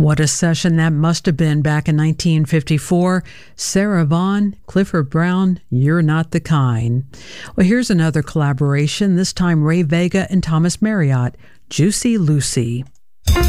What a session that must have been back in 1954. Sarah Vaughan, Clifford Brown, You're Not the Kind. Well, here's another collaboration, this time Ray Vega and Thomas Marriott, Juicy Lucy.